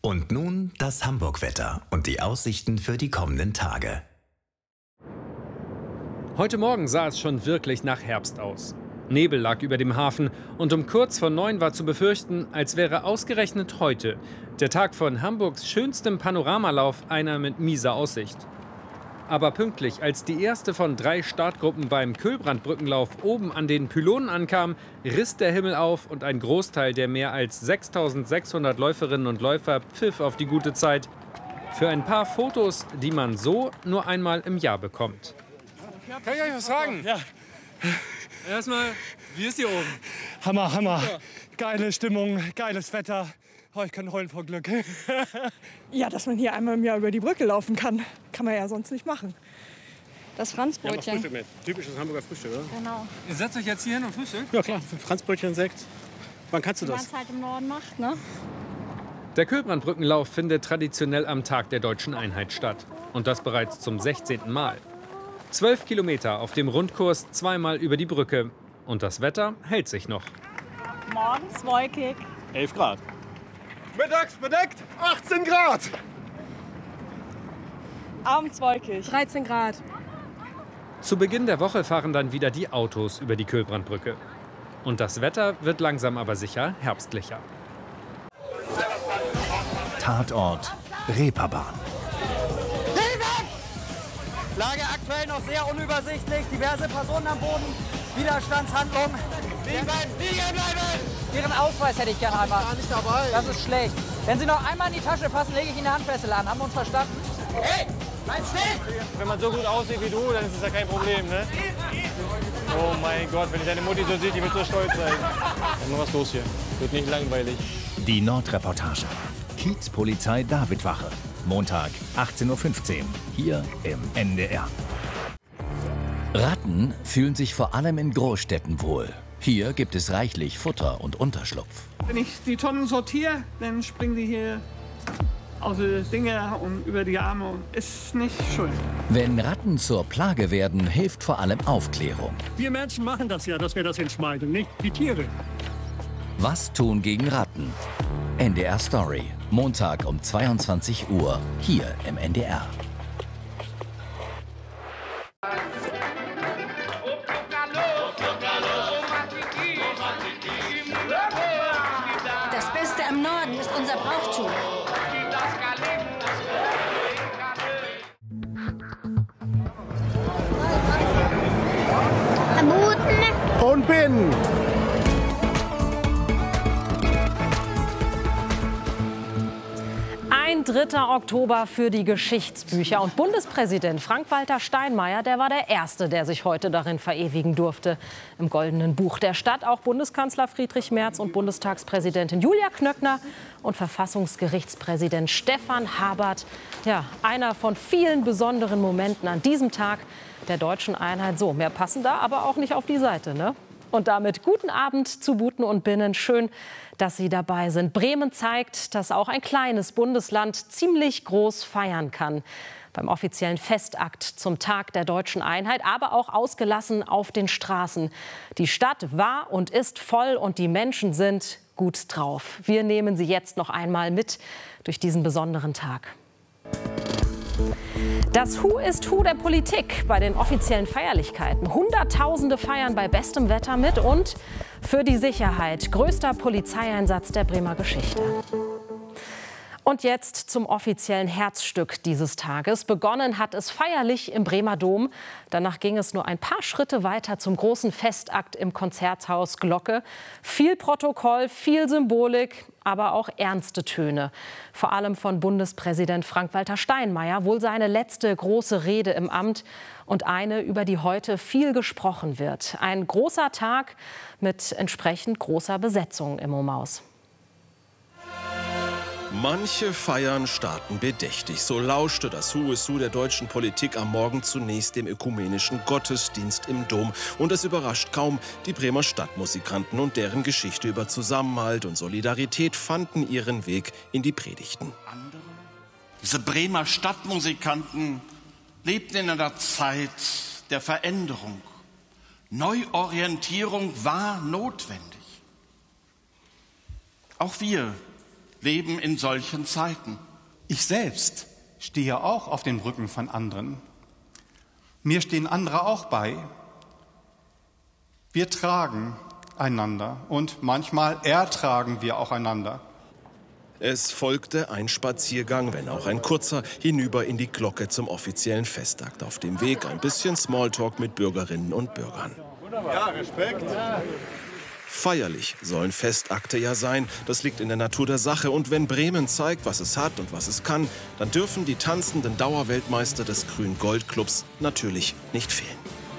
Und nun das Hamburg-Wetter und die Aussichten für die kommenden Tage. Heute Morgen sah es schon wirklich nach Herbst aus. Nebel lag über dem Hafen und um kurz vor 9 war zu befürchten, als wäre ausgerechnet heute, der Tag von Hamburgs schönstem Panoramalauf, einer mit mieser Aussicht. Aber pünktlich, als die erste von 3 Startgruppen beim Kühlbrandbrückenlauf oben an den Pylonen ankam, riss der Himmel auf und ein Großteil der mehr als 6.600 Läuferinnen und Läufer pfiff auf die gute Zeit. Für ein paar Fotos, die man so nur einmal im Jahr bekommt. Kann ich euch was sagen? Ja. Erstmal, wie ist hier oben? Hammer, Hammer. Ja. Geile Stimmung, geiles Wetter. Oh, ich kann heulen vor Glück. Ja, dass man hier einmal im Jahr über die Brücke laufen kann, kann man ja sonst nicht machen. Das Franzbrötchen. Ja, Frühstück mit. Typisches Hamburger Frühstück, oder? Genau. Ihr setzt euch jetzt hier hin und frühstückt? Ja klar, Franzbrötchen, Sekt. Wann kannst du Wie man das? es halt im Norden macht, ne? Der Kühlbrandbrückenlauf findet traditionell am Tag der Deutschen Einheit statt. Und das bereits zum 16. Mal. 12 Kilometer auf dem Rundkurs, zweimal über die Brücke. Und das Wetter hält sich noch. Morgens wolkig. 11 Grad. Mittags bedeckt 18 Grad. Abends wolkig. 13 Grad. Zu Beginn der Woche fahren dann wieder die Autos über die Kühlbrandbrücke. Und das Wetter wird langsam aber sicher herbstlicher. Tatort Reeperbahn. Lage aktuell noch sehr unübersichtlich. Diverse Personen am Boden. Widerstandshandlungen. Liegen bleiben! Liegen bleiben! Ihren Ausweis hätte ich gerne einmal. Gar nicht dabei. Das ist schlecht. Wenn Sie noch einmal in die Tasche fassen, lege ich Ihnen eine Handfessel an. Haben wir uns verstanden? Hey! Bleib stehen! Wenn man so gut aussieht wie du, dann ist es ja kein Problem, ne? Oh mein Gott, wenn ich deine Mutti so sehe, die wird so stolz sein. Dann nur was los hier. Wird nicht langweilig. Die Nordreportage. Kiezpolizei Davidwache. Montag, 18:15 Uhr. Hier im NDR. Ratten fühlen sich vor allem in Großstädten wohl. Hier gibt es reichlich Futter und Unterschlupf. Wenn ich die Tonnen sortiere, dann springen die hier aus den Dinger und über die Arme und ist nicht schön. Wenn Ratten zur Plage werden, hilft vor allem Aufklärung. Wir Menschen machen das ja, dass wir das entscheiden, nicht die Tiere. Was tun gegen Ratten? NDR Story. Montag um 22 Uhr. Hier im NDR. Das Beste am Norden ist unser Brauchtum. Vermuten Und bin. Ein 3. Oktober für die Geschichtsbücher. Und Bundespräsident Frank-Walter Steinmeier, der war der Erste, der sich heute darin verewigen durfte. Im Goldenen Buch der Stadt auch Bundeskanzler Friedrich Merz und Bundestagspräsidentin Julia Knöckner und Verfassungsgerichtspräsident Stefan Habert. Ja, einer von vielen besonderen Momenten an diesem Tag der Deutschen Einheit. So, mehr passen da aber auch nicht auf die Seite, ne? Und damit guten Abend zu Buten und Binnen. Schön, dass Sie dabei sind. Bremen zeigt, dass auch ein kleines Bundesland ziemlich groß feiern kann. Beim offiziellen Festakt zum Tag der Deutschen Einheit, aber auch ausgelassen auf den Straßen. Die Stadt war und ist voll und die Menschen sind gut drauf. Wir nehmen Sie jetzt noch einmal mit durch diesen besonderen Tag. Das Who ist Who der Politik bei den offiziellen Feierlichkeiten. Hunderttausende feiern bei bestem Wetter mit und für die Sicherheit. Größter Polizeieinsatz der Bremer Geschichte. Und jetzt zum offiziellen Herzstück dieses Tages. Begonnen hat es feierlich im Bremer Dom. Danach ging es nur ein paar Schritte weiter zum großen Festakt im Konzerthaus Glocke. Viel Protokoll, viel Symbolik, aber auch ernste Töne. Vor allem von Bundespräsident Frank-Walter Steinmeier. Wohl seine letzte große Rede im Amt und eine, über die heute viel gesprochen wird. Ein großer Tag mit entsprechend großer Besetzung im Omaus. Manche Feiern starten bedächtig. So lauschte das Who is Who der deutschen Politik am Morgen zunächst dem ökumenischen Gottesdienst im Dom. Und es überrascht kaum, die Bremer Stadtmusikanten und deren Geschichte über Zusammenhalt und Solidarität fanden ihren Weg in die Predigten. Diese Bremer Stadtmusikanten lebten in einer Zeit der Veränderung. Neuorientierung war notwendig. Auch wir leben in solchen Zeiten. Ich selbst stehe auch auf dem Rücken von anderen. Mir stehen andere auch bei. Wir tragen einander und manchmal ertragen wir auch einander. Es folgte ein Spaziergang, wenn auch ein kurzer, hinüber in die Glocke zum offiziellen Festakt. Auf dem Weg ein bisschen Smalltalk mit Bürgerinnen und Bürgern. Ja, Respekt. Feierlich sollen Festakte ja sein, das liegt in der Natur der Sache. Und wenn Bremen zeigt, was es hat und was es kann, dann dürfen die tanzenden Dauerweltmeister des Grün-Gold-Clubs natürlich nicht fehlen.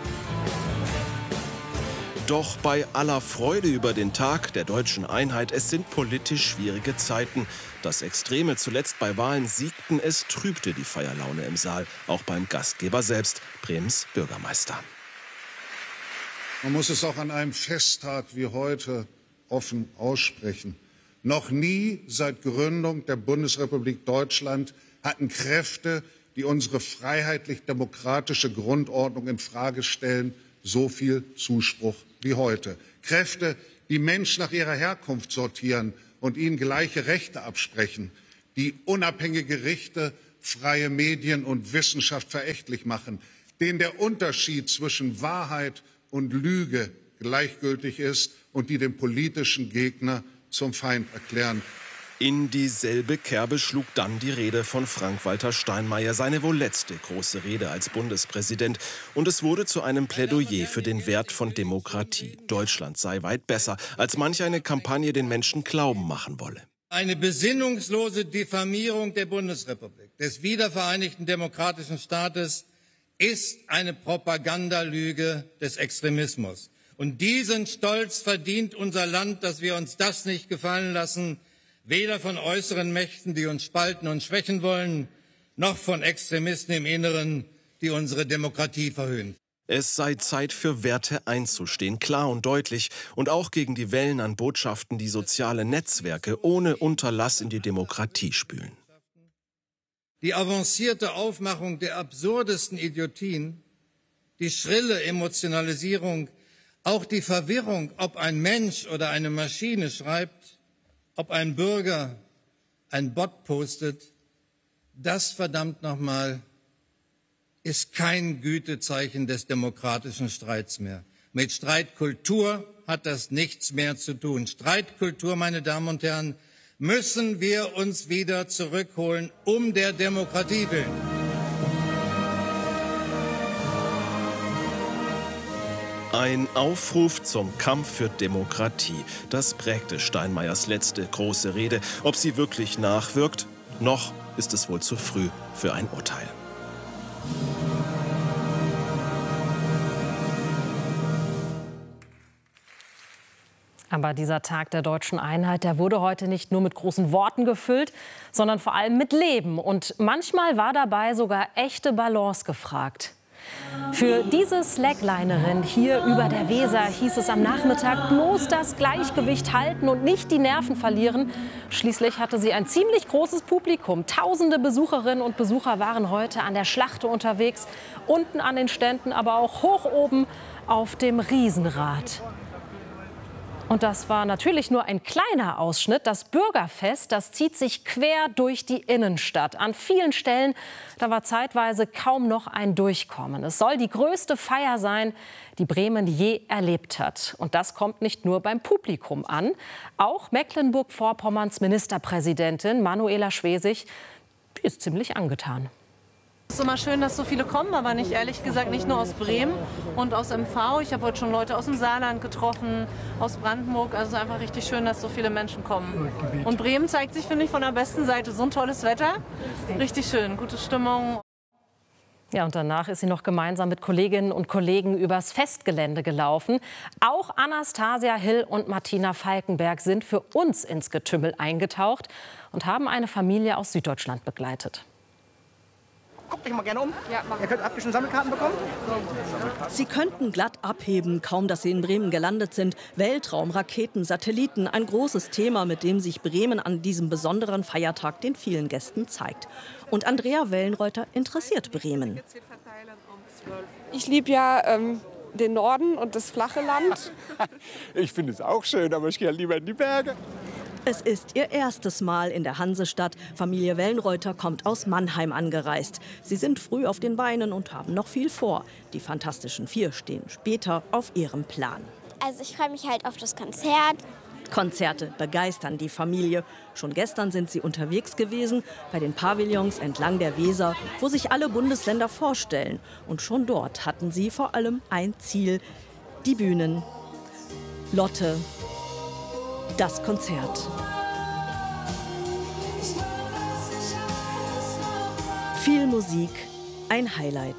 Doch bei aller Freude über den Tag der deutschen Einheit, es sind politisch schwierige Zeiten. Dass Extreme zuletzt bei Wahlen siegten, es trübte die Feierlaune im Saal, auch beim Gastgeber selbst, Bremens Bürgermeister. Man muss es auch an einem Festtag wie heute offen aussprechen. Noch nie seit Gründung der Bundesrepublik Deutschland hatten Kräfte, die unsere freiheitlich-demokratische Grundordnung in Frage stellen, so viel Zuspruch wie heute. Kräfte, die Menschen nach ihrer Herkunft sortieren und ihnen gleiche Rechte absprechen, die unabhängige Gerichte, freie Medien und Wissenschaft verächtlich machen, denen der Unterschied zwischen Wahrheit und Lüge gleichgültig ist und die den politischen Gegner zum Feind erklären. In dieselbe Kerbe schlug dann die Rede von Frank-Walter Steinmeier, seine wohl letzte große Rede als Bundespräsident. Und es wurde zu einem Plädoyer für den Wert von Demokratie. Deutschland sei weit besser, als manch eine Kampagne den Menschen glauben machen wolle. Eine besinnungslose Diffamierung der Bundesrepublik, des wiedervereinigten demokratischen Staates, ist eine Propagandalüge des Extremismus. Und diesen Stolz verdient unser Land, dass wir uns das nicht gefallen lassen, weder von äußeren Mächten, die uns spalten und schwächen wollen, noch von Extremisten im Inneren, die unsere Demokratie verhöhnen. Es sei Zeit für Werte einzustehen, klar und deutlich, und auch gegen die Wellen an Botschaften, die soziale Netzwerke ohne Unterlass in die Demokratie spülen. Die avancierte Aufmachung der absurdesten Idiotien, die schrille Emotionalisierung, auch die Verwirrung, ob ein Mensch oder eine Maschine schreibt, ob ein Bürger ein Bot postet, das verdammt nochmal ist kein Gütezeichen des demokratischen Streits mehr. Mit Streitkultur hat das nichts mehr zu tun. Streitkultur, meine Damen und Herren, müssen wir uns wieder zurückholen, um der Demokratie willen. Ein Aufruf zum Kampf für Demokratie. Das prägte Steinmeiers letzte große Rede. Ob sie wirklich nachwirkt? Noch ist es wohl zu früh für ein Urteil. Aber dieser Tag der deutschen Einheit, der wurde heute nicht nur mit großen Worten gefüllt, sondern vor allem mit Leben. Und manchmal war dabei sogar echte Balance gefragt. Für diese Slacklinerin hier über der Weser hieß es am Nachmittag, bloß das Gleichgewicht halten und nicht die Nerven verlieren. Schließlich hatte sie ein ziemlich großes Publikum. Tausende Besucherinnen und Besucher waren heute an der Schlachte unterwegs, unten an den Ständen, aber auch hoch oben auf dem Riesenrad. Und das war natürlich nur ein kleiner Ausschnitt. Das Bürgerfest, das zieht sich quer durch die Innenstadt. An vielen Stellen, da war zeitweise kaum noch ein Durchkommen. Es soll die größte Feier sein, die Bremen je erlebt hat. Und das kommt nicht nur beim Publikum an. Auch Mecklenburg-Vorpommerns Ministerpräsidentin Manuela Schwesig, die ist ziemlich angetan. Es ist immer schön, dass so viele kommen, aber nicht, ehrlich gesagt, nicht nur aus Bremen und aus MV. Ich habe heute schon Leute aus dem Saarland getroffen, aus Brandenburg. Also es ist einfach richtig schön, dass so viele Menschen kommen. Und Bremen zeigt sich, finde ich, von der besten Seite. So ein tolles Wetter, richtig schön, gute Stimmung. Ja, und danach ist sie noch gemeinsam mit Kolleginnen und Kollegen übers Festgelände gelaufen. Auch Anastasia Hill und Martina Falkenberg sind für uns ins Getümmel eingetaucht und haben eine Familie aus Süddeutschland begleitet. Guckt euch mal gerne um. Ja, ihr könnt abgeschlossene Sammelkarten bekommen. Sie könnten glatt abheben, kaum dass sie in Bremen gelandet sind. Weltraum, Raketen, Satelliten, ein großes Thema, mit dem sich Bremen an diesem besonderen Feiertag den vielen Gästen zeigt. Und Andrea Wellenreuter interessiert Bremen. Ich liebe ja den Norden und das flache Land. Ich finde es auch schön, aber ich gehe lieber in die Berge. Es ist ihr erstes Mal in der Hansestadt. Familie Wellenreuter kommt aus Mannheim angereist. Sie sind früh auf den Beinen und haben noch viel vor. Die Fantastischen Vier stehen später auf ihrem Plan. Also ich freue mich halt auf das Konzert. Konzerte begeistern die Familie. Schon gestern sind sie unterwegs gewesen, bei den Pavillons entlang der Weser, wo sich alle Bundesländer vorstellen. Und schon dort hatten sie vor allem ein Ziel: die Bühnen. Lotte, das Konzert. Viel Musik, ein Highlight.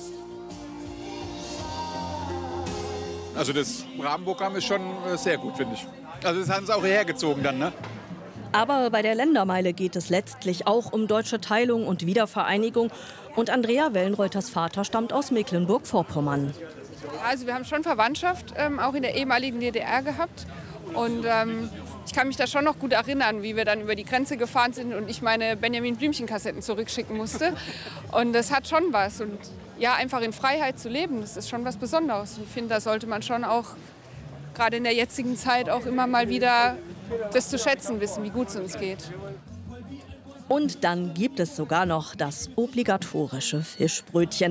Also das Rahmenprogramm ist schon sehr gut, finde ich. Also das haben sie auch hergezogen dann, ne? Aber bei der Ländermeile geht es letztlich auch um deutsche Teilung und Wiedervereinigung. Und Andrea Wellenreuters Vater stammt aus Mecklenburg-Vorpommern. Also wir haben schon Verwandtschaft auch in der ehemaligen DDR gehabt. Und ich kann mich da schon noch gut erinnern, wie wir dann über die Grenze gefahren sind und ich meine Benjamin Blümchen-Kassetten zurückschicken musste. Und das hat schon was. Und ja, einfach in Freiheit zu leben, das ist schon was Besonderes. Und ich finde, da sollte man schon auch gerade in der jetzigen Zeit auch immer mal wieder das zu schätzen wissen, wie gut es uns geht. Und dann gibt es sogar noch das obligatorische Fischbrötchen.